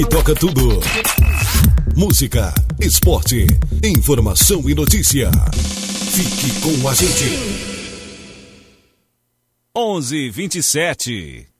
E toca tudo. Música, esporte, informação e notícia. Fique com a gente. 11:27.